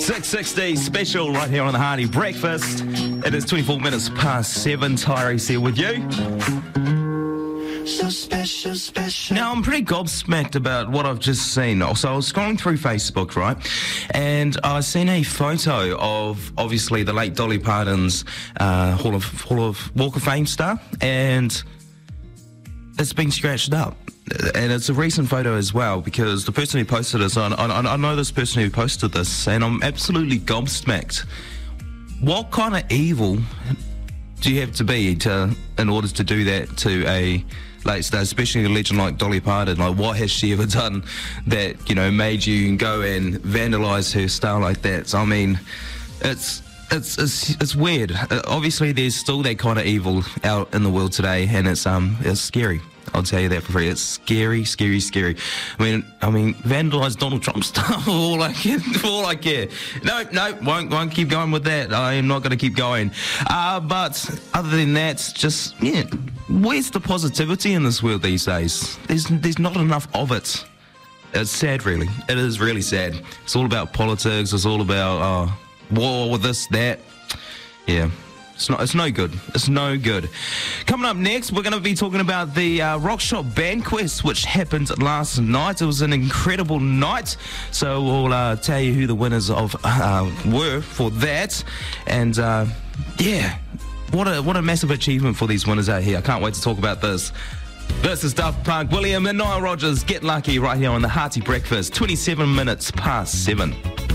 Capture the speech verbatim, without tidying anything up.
six sixty special right here on the Hearty Breakfast. It is twenty-four minutes past seven. Tyrese here with you. So special, special. Now, I'm pretty gobsmacked about what I've just seen. So I was scrolling through Facebook, right? And I seen a photo of, obviously, the late Dolly Parton's uh, Hall of Hall of Walk of Fame star. And it's been scratched up. And it's a recent photo as well, because the person who posted this, I, I, I know this person who posted this, and I'm absolutely gobsmacked. What kind of evil do you have to be to, in order to do that to a late star, especially a legend like Dolly Parton? Like, what has she ever done that, you know, made you go and vandalise her star like that? So, I mean, it's it's it's, it's weird. Uh, obviously, there's still that kind of evil out in the world today, and it's um it's scary. I'll tell you that for free. It's scary, scary, scary. I mean, I mean, vandalise Donald Trump stuff for all I care. For all I care. No, no, won't, won't keep going with that. I am not going to keep going. Uh, but other than that, just yeah, where's the positivity in this world these days? There's, there's not enough of it. It's sad, really. It is really sad. It's all about politics. It's all about uh, war with this, that. Yeah. It's not. It's no good. It's no good. Coming up next, we're going to be talking about the uh, Rockshop Banquest, which happened last night. It was an incredible night. So we'll uh, tell you who the winners of uh, were for that. And uh, yeah, what a what a massive achievement for these winners out here. I can't wait to talk about this. This is Daft Punk, William and Nile Rodgers. Get lucky right here on the Hearty Breakfast. twenty-seven minutes past seven.